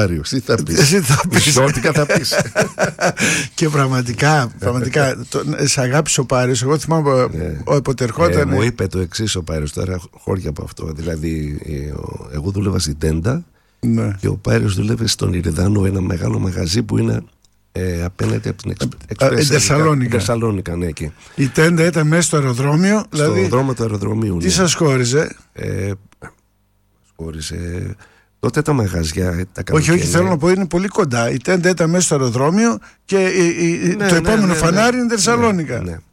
Πάριο, εσύ θα πεις. Ό,τι θα πεις. Και πραγματικά σε αγάπησε ο Πάριος. Εγώ θυμάμαι όποτε ερχόταν. Μου είπε το εξής ο Πάριος, τώρα χώρια από αυτό. Δηλαδή, εγώ δούλευα στην Τέντα, ναι, και ο Πάριος δούλευε στον Ηριδάνο, ένα μεγάλο μαγαζί που είναι απέναντι από την Θεσσαλόνικα, ναι, εκεί. Η Τέντα ήταν μέσα στο αεροδρόμιο. Στο αεροδρόμιο του αεροδρομίου. Τι σας χώριζε? Χώριζε. Τότε τα μαγαζιά. Όχι, θέλω να πω, είναι πολύ κοντά. Η Τέντα ήταν μέσα στο αεροδρόμιο και το επόμενο φανάρι είναι Θεσσαλόνικα. Ναι.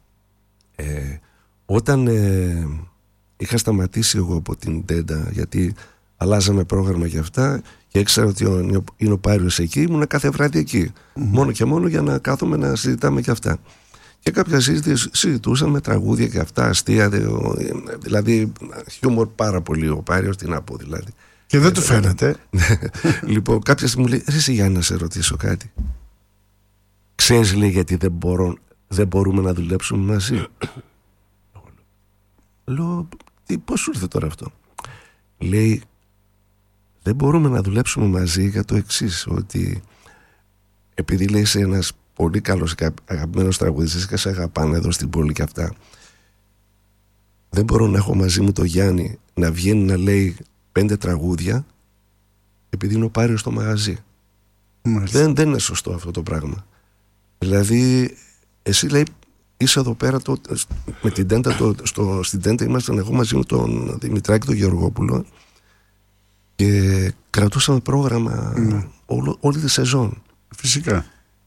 Όταν είχα σταματήσει εγώ από την Τέντα, γιατί αλλάζαμε πρόγραμμα για αυτά και ήξερα ότι είναι ο Πάριος εκεί, ήμουν κάθε βράδυ εκεί. Μόνο και μόνο για να κάθομαι να συζητάμε και αυτά. Και κάποια συζητούσαμε τραγούδια και αυτά, αστεία, δηλαδή χιούμορ πάρα πολύ ο Πάριος, τι να πω δηλαδή. Και δεν του φαίνεται. Λοιπόν, κάποια στιγμή μου λέει: ρε εσύ Γιάννη, να σε ρωτήσω κάτι. Ξέρεις, λέει, γιατί δεν μπορούμε να δουλέψουμε μαζί? Λέω: πώς σου ήρθε τώρα αυτό? Λέει: δεν μπορούμε να δουλέψουμε μαζί για το εξής, ότι επειδή, λέει, είσαι ένας πολύ καλός και αγαπημένος τραγουδιστής και σε αγαπάνε εδώ στην πόλη και αυτά, δεν μπορώ να έχω μαζί μου το Γιάννη να βγαίνει να λέει 5 τραγούδια επειδή είναι ο Πάριος στο μαγαζί. Δεν είναι σωστό αυτό το πράγμα. Δηλαδή εσύ, λέει, είσαι εδώ πέρα με την Τέντα, στην Τέντα ήμασταν εγώ μαζί με τον Δημητράκη τον Γεωργόπουλο και κρατούσαμε πρόγραμμα όλη τη σεζόν. Φυσικά.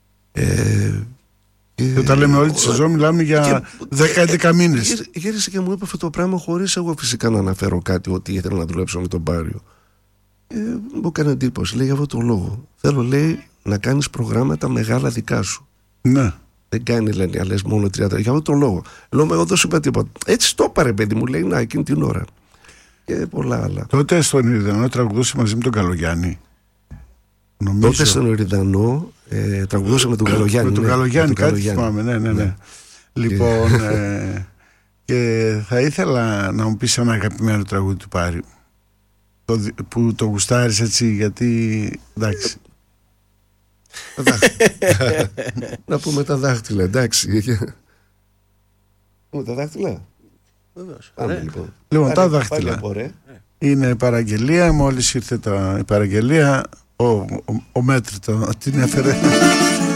Και όταν λέμε όλη τη σεζόν μιλάμε για 10-11 μήνες. Γύρισε και μου είπε αυτό το πράγμα χωρίς εγώ φυσικά να αναφέρω κάτι ότι ήθελα να δουλέψω με τον Πάριο. Μου έκανε εντύπωση, λέει, για αυτόν τον λόγο. Θέλω, λέει, να κάνεις προγράμματα μεγάλα δικά σου. Ναι. Δεν κάνει, λένε, αλλά μόνο 30. Για αυτόν τον λόγο. Λέω, εγώ δεν σου είπα τίποτα. Έτσι το έπαρε, παιδί μου, λέει, να, εκείνη την ώρα. Και πολλά άλλα. Τότε στον Ηριδανό τραγουδούσε μαζί με τον Καλογιάννη. Νομίζω. Τότε στον Ηριδανό τραγουδούσε με τον Καλογιάννη. Με τον Καλογιάννη, κάτι θυμάμαι. Ναι. Λοιπόν, και θα ήθελα να μου πεις ένα αγαπημένο τραγούδι του Πάριου που το γουστάρεις έτσι, γιατί εντάξει. Να πούμε τα δάχτυλα, εντάξει. Τα δάχτυλα. Λοιπόν, τα δάχτυλα είναι παραγγελία. Μόλις ήρθε η παραγγελία, ο Μέτρη την έφερε.